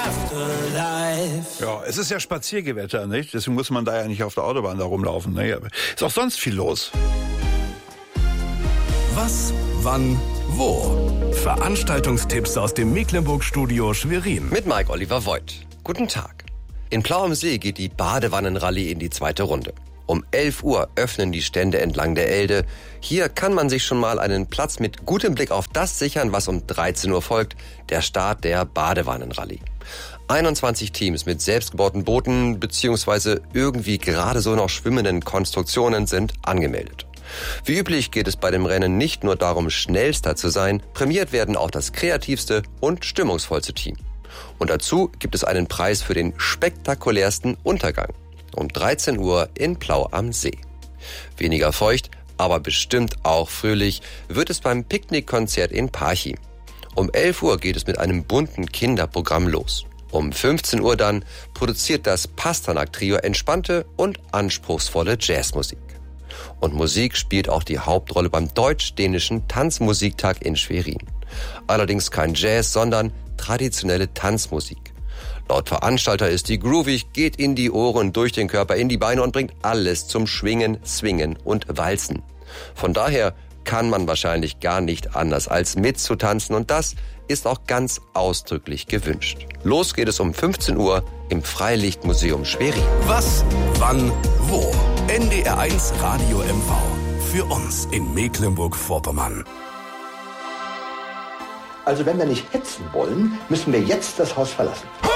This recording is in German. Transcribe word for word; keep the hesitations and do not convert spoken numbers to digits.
Ja, es ist ja Spaziergewetter, nicht? Deswegen muss man da ja nicht auf der Autobahn da rumlaufen. Ne? Ist auch sonst viel los. Was, wann, wo? Veranstaltungstipps aus dem Mecklenburg-Studio Schwerin. Mit Mike Oliver Voigt. Guten Tag. In Plau am See geht die Badewannenrallye in die zweite Runde. Um elf Uhr öffnen die Stände entlang der Elde. Hier kann man sich schon mal einen Platz mit gutem Blick auf das sichern, was um dreizehn Uhr folgt, der Start der Badewannenrallye. einundzwanzig Teams mit selbstgebauten Booten bzw. irgendwie gerade so noch schwimmenden Konstruktionen sind angemeldet. Wie üblich geht es bei dem Rennen nicht nur darum, schnellster zu sein, prämiert werden auch das kreativste und stimmungsvollste Team. Und dazu gibt es einen Preis für den spektakulärsten Untergang. Um dreizehn Uhr in Plau am See. Weniger feucht, aber bestimmt auch fröhlich wird es beim Picknickkonzert in Parchim. Um elf Uhr geht es mit einem bunten Kinderprogramm los. Um fünfzehn Uhr dann produziert das Pasternak-Trio entspannte und anspruchsvolle Jazzmusik. Und Musik spielt auch die Hauptrolle beim deutsch-dänischen Tanzmusiktag in Schwerin. Allerdings kein Jazz, sondern traditionelle Tanzmusik. Laut Veranstalter ist die groovig, geht in die Ohren, durch den Körper, in die Beine und bringt alles zum Schwingen, Swingen und Walzen. Von daher kann man wahrscheinlich gar nicht anders als mitzutanzen und das ist auch ganz ausdrücklich gewünscht. Los geht es um fünfzehn Uhr im Freilichtmuseum Schwerin. Was, wann, wo? N D R eins Radio M V. Für uns in Mecklenburg-Vorpommern. Also wenn wir nicht hetzen wollen, müssen wir jetzt das Haus verlassen.